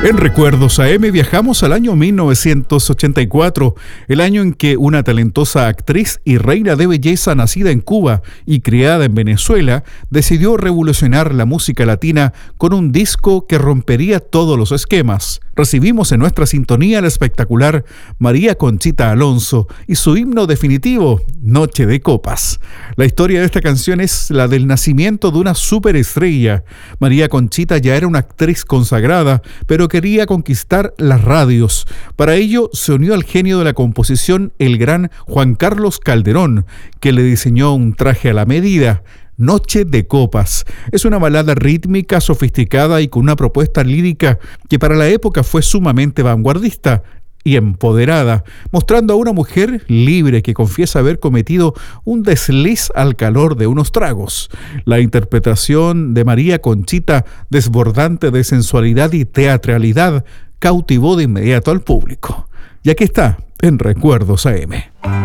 En Recuerdos AM viajamos al año 1984, el año en que una talentosa actriz y reina de belleza nacida en Cuba y criada en Venezuela decidió revolucionar la música latina con un disco que rompería todos los esquemas. Recibimos en nuestra sintonía la espectacular María Conchita Alonso y su himno definitivo, Noche de Copas. La historia de esta canción es la del nacimiento de una superestrella. María Conchita ya era una actriz consagrada, pero quería conquistar las radios. Para ello se unió al genio de la composición, el gran Juan Carlos Calderón, que le diseñó un traje a la medida. Noche de Copas es una balada rítmica, sofisticada y con una propuesta lírica que para la época fue sumamente vanguardista y empoderada, mostrando a una mujer libre que confiesa haber cometido un desliz al calor de unos tragos. La interpretación de María Conchita, desbordante de sensualidad y teatralidad, cautivó de inmediato al público. Y aquí está, en Recuerdos AM.